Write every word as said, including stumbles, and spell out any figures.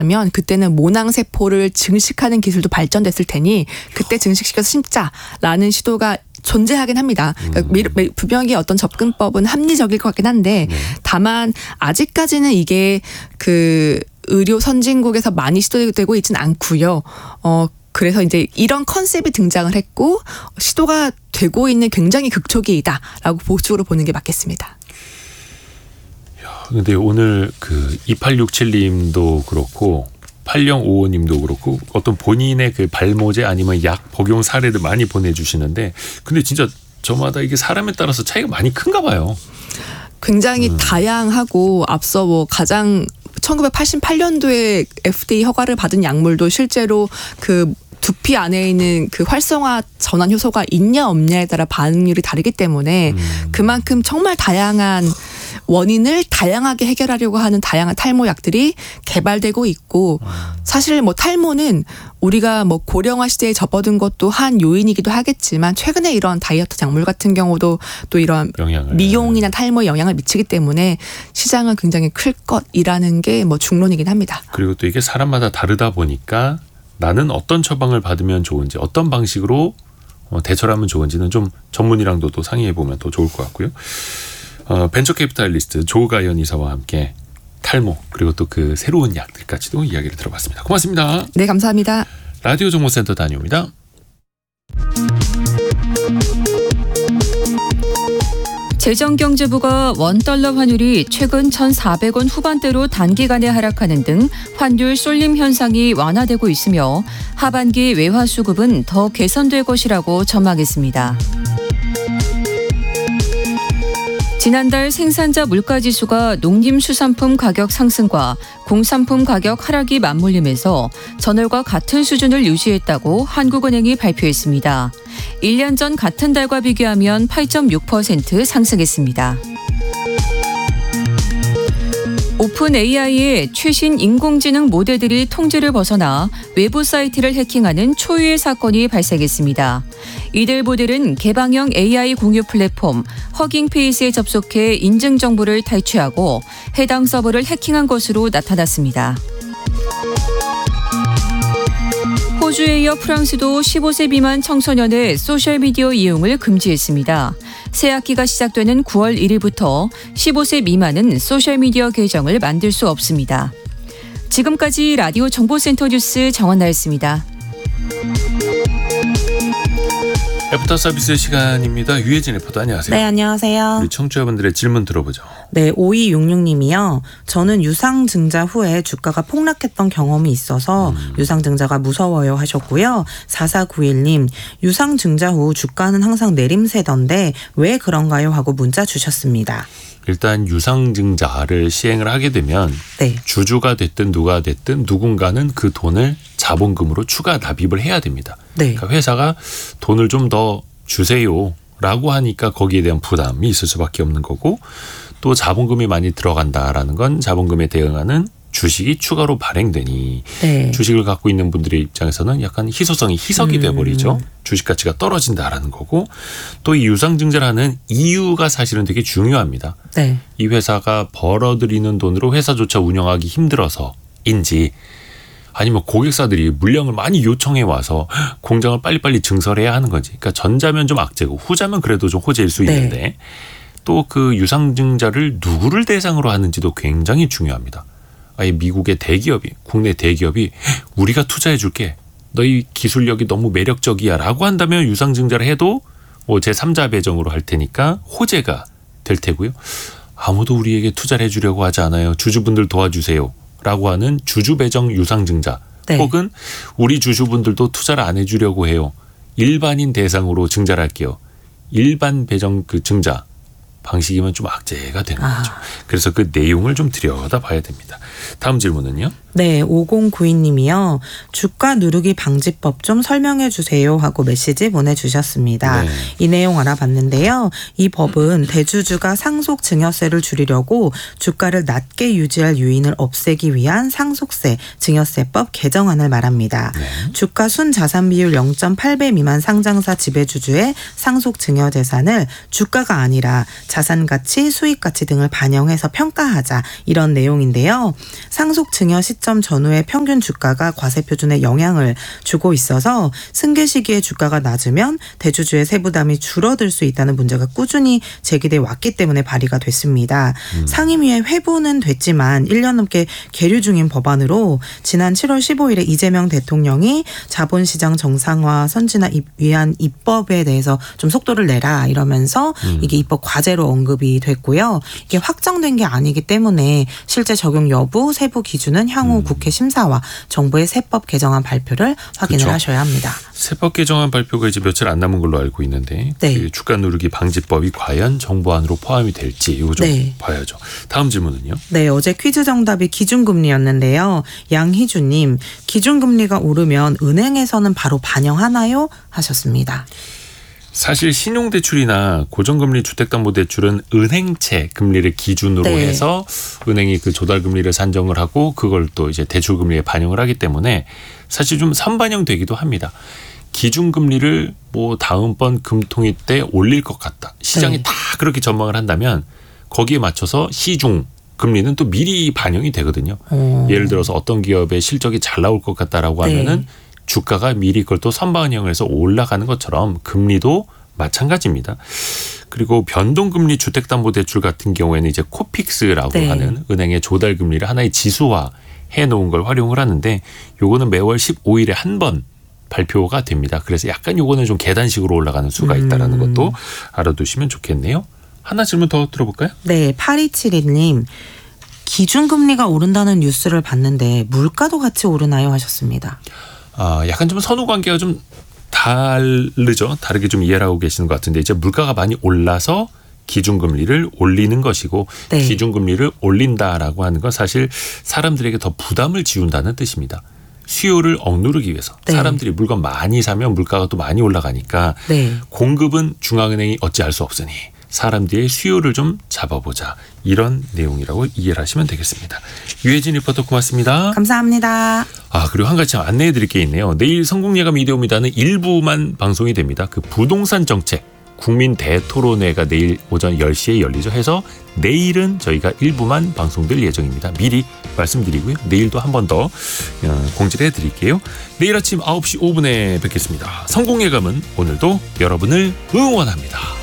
면 그때는 모낭세포를 증식하는 기술도 발전됐을 테니 그때 증식시켜서 심자라는 시도가 존재하긴 합니다. 그러니까 음. 분명히 어떤 접근법은 합리적일 것 같긴 한데 네. 다만 아직까지는 이게 그 의료 선진국에서 많이 시도되고 있지는 않고요. 어 그래서 이제 이런 컨셉이 등장을 했고 시도가 되고 있는 굉장히 극초기이다라고 보수적으로 보는 게 맞겠습니다. 근데 오늘 그 이팔육칠 님도 그렇고 팔공오오 님도 그렇고 어떤 본인의 그 발모제 아니면 약 복용 사례를 많이 보내주시는데 근데 진짜 저마다 이게 사람에 따라서 차이가 많이 큰가 봐요. 굉장히 음. 다양하고 앞서 뭐 가장 천구백팔십팔 년도에 에프디에이 허가를 받은 약물도 실제로 그 두피 안에 있는 그 활성화 전환 효소가 있냐 없냐에 따라 반응률이 다르기 때문에 음. 그만큼 정말 다양한 원인을 다양하게 해결하려고 하는 다양한 탈모약들이 개발되고 있고 사실 뭐 탈모는 우리가 뭐 고령화 시대에 접어든 것도 한 요인이기도 하겠지만 최근에 이런 다이어트 약물 같은 경우도 또 이런 영향을. 미용이나 탈모에 영향을 미치기 때문에 시장은 굉장히 클 것이라는 게 뭐 중론이긴 합니다. 그리고 또 이게 사람마다 다르다 보니까 나는 어떤 처방을 받으면 좋은지 어떤 방식으로 대처를 하면 좋은지는 좀 전문의랑도 또 상의해 보면 더 좋을 것 같고요. 어, 벤처 캐피탈리스트 조가연 이사와 함께 탈모 그리고 또 그 새로운 약들까지도 이야기를 들어봤습니다. 고맙습니다. 네, 감사합니다. 라디오 정보센터 다녀옵니다. 재정경제부가 원달러 환율이 최근 천사백 원 후반대로 단기간에 하락하는 등 환율 쏠림 현상이 완화되고 있으며 하반기 외화 수급은 더 개선될 것이라고 전망했습니다. 지난달 생산자 물가지수가 농림수산품 가격 상승과 공산품 가격 하락이 맞물리면서 전월과 같은 수준을 유지했다고 한국은행이 발표했습니다. 일 년 전 같은 달과 비교하면 팔 점 육 퍼센트 상승했습니다. 오픈 에이아이의 최신 인공지능 모델들이 통제를 벗어나 외부 사이트를 해킹하는 초유의 사건이 발생했습니다. 이들 모델은 개방형 에이아이 공유 플랫폼 허깅페이스에 접속해 인증 정보를 탈취하고 해당 서버를 해킹한 것으로 나타났습니다. 호주에 이어 프랑스도 십오 세 미만 청소년의 소셜미디어 이용을 금지했습니다. 새학기가 시작되는 구월 일일부터 십오 세 미만은 소셜미디어 계정을 만들 수 없습니다. 지금까지 라디오 정보센터 뉴스 정원나였습니다. 애프터 서비스 시간입니다. 유혜진 애프터 안녕하세요. 네, 안녕하세요. 우리 청취자분들의 질문 들어보죠. 네, 오이육육 님이요. 저는 유상증자 후에 주가가 폭락했던 경험이 있어서 음. 유상증자가 무서워요 하셨고요. 사사구일 님, 유상증자 후 주가는 항상 내림세던데 왜 그런가요 하고 문자 주셨습니다. 일단 유상증자를 시행을 하게 되면 네. 주주가 됐든 누가 됐든 누군가는 그 돈을 자본금으로 추가 납입을 해야 됩니다. 네. 그러니까 회사가 돈을 좀 더 주세요라고 하니까 거기에 대한 부담이 있을 수밖에 없는 거고 또 자본금이 많이 들어간다라는 건 자본금에 대응하는 주식이 추가로 발행되니 네. 주식을 갖고 있는 분들의 입장에서는 약간 희소성이 희석이 음. 돼버리죠. 주식 가치가 떨어진다라는 거고 또 이 유상증자라는 이유가 사실은 되게 중요합니다. 네. 이 회사가 벌어들이는 돈으로 회사조차 운영하기 힘들어서인지 아니면 고객사들이 물량을 많이 요청해 와서 공장을 빨리빨리 증설해야 하는 건지. 그러니까 전자면 좀 악재고 후자면 그래도 좀 호재일 수 있는데 네. 또 그 유상증자를 누구를 대상으로 하는지도 굉장히 중요합니다. 아예 미국의 대기업이 국내 대기업이 우리가 투자해 줄게. 너희 기술력이 너무 매력적이야 라고 한다면 유상증자를 해도 뭐 제삼자 배정으로 할 테니까 호재가 될 테고요. 아무도 우리에게 투자를 해주려고 하지 않아요. 주주분들 도와주세요. 라고 하는 주주배정 유상증자 네. 혹은 우리 주주분들도 투자를 안 해주려고 해요. 일반인 대상으로 증자를 할게요. 일반 배정 그 증자 방식이면 좀 악재가 되는 아. 거죠. 그래서 그 내용을 좀 들여다봐야 됩니다. 다음 질문은요. 네, 오공구이 님이요. 주가 누르기 방지법 좀 설명해 주세요 하고 메시지 보내주셨습니다. 네. 이 내용 알아봤는데요. 이 법은 대주주가 상속 증여세를 줄이려고 주가를 낮게 유지할 요인을 없애기 위한 상속세 증여세법 개정안을 말합니다. 네. 주가 순자산 비율 영 점 팔 배 미만 상장사 지배주주의 상속 증여 재산을 주가가 아니라 자산가치, 수익가치 등을 반영해서 평가하자 이런 내용인데요. 상속 증여 시점 전후의 평균 주가가 과세표준에 영향을 주고 있어서 승계 시기에 주가가 낮으면 대주주의 세부담이 줄어들 수 있다는 문제가 꾸준히 제기돼 왔기 때문에 발의가 됐습니다. 음. 상임위에 회부는 됐지만 일 년 넘게 계류 중인 법안으로 지난 칠월 십오일에 이재명 대통령이 자본시장 정상화 선진화 위한 입법에 대해서 좀 속도를 내라 이러면서 음. 이게 입법 과제로 언급이 됐고요. 이게 확정된 게 아니기 때문에 실제 적용 여부 세부 기준은 향후 음. 국회 심사와 정부의 세법 개정안 발표를 확인을 그렇죠. 하셔야 합니다. 세법 개정안 발표가 이제 며칠 안 남은 걸로 알고 있는데 네. 그 주가 누르기 방지법이 과연 정부안으로 포함이 될지 이거 좀 네. 봐야죠. 다음 질문은요. 네, 어제 퀴즈 정답이 기준금리였는데요. 양희주님, 기준금리가 오르면 은행에서는 바로 반영하나요? 하셨습니다. 사실 신용대출이나 고정금리 주택담보대출은 은행채 금리를 기준으로 네. 해서 은행이 그 조달금리를 산정을 하고 그걸 또 이제 대출금리에 반영을 하기 때문에 사실 좀 선반영되기도 합니다. 기준금리를 뭐 다음번 금통위 때 올릴 것 같다. 시장이 네. 다 그렇게 전망을 한다면 거기에 맞춰서 시중 금리는 또 미리 반영이 되거든요. 오. 예를 들어서 어떤 기업의 실적이 잘 나올 것 같다라고 네. 하면은 주가가 미리 그걸 또 선반영을 해서 올라가는 것처럼 금리도 마찬가지입니다. 그리고 변동금리 주택담보대출 같은 경우에는 이제 코픽스라고 네. 하는 은행의 조달금리를 하나의 지수화 해놓은 걸 활용을 하는데 요거는 매월 십오일에 한 번 발표가 됩니다. 그래서 약간 요거는 좀 계단식으로 올라가는 수가 있다는 음. 것도 알아두시면 좋겠네요. 하나 질문 더 들어볼까요? 네, 팔이칠일님. 기준금리가 오른다는 뉴스를 봤는데 물가도 같이 오르나요? 하셨습니다. 아, 약간 좀 선후 관계가 좀 다르죠. 다르게 좀 이해를 하고 계시는 것 같은데 이제 물가가 많이 올라서 기준금리를 올리는 것이고 네. 기준금리를 올린다라고 하는 건 사실 사람들에게 더 부담을 지운다는 뜻입니다. 수요를 억누르기 위해서 네. 사람들이 물건 많이 사면 물가가 또 많이 올라가니까 네. 공급은 중앙은행이 어찌할 수 없으니 사람들의 수요를 좀 잡아보자. 이런 내용이라고 이해를 하시면 되겠습니다. 유혜진 리포터 고맙습니다. 감사합니다. 아, 그리고 한 가지 안내해 드릴 게 있네요. 내일 성공예감 이데오입니다는 일부만 방송이 됩니다. 그 부동산 정책 국민 대토론회가 내일 오전 열 시에 열리죠. 해서 내일은 저희가 일부만 방송될 예정입니다. 미리 말씀드리고요. 내일도 한 번 더 공지를 해드릴게요. 내일 아침 아홉 시 오 분에 뵙겠습니다. 성공예감은 오늘도 여러분을 응원합니다.